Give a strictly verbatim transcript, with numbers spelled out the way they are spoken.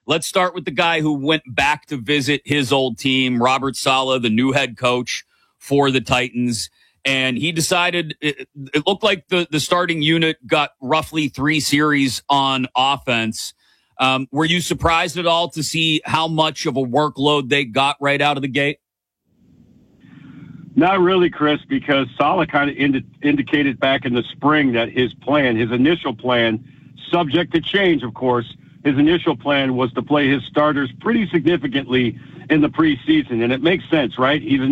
let's start with the guy who went back to visit his old team, Robert Saleh, the new head coach for the Titans. And he decided it, it looked like the, the starting unit got roughly three series on offense. Um, were you surprised at all to see how much of a workload they got right out of the gate? Not really, Chris, because Saleh kind of indi- indicated back in the spring that his plan, his initial plan, subject to change, of course, his initial plan was to play his starters pretty significantly in the preseason. And it makes sense, right? He's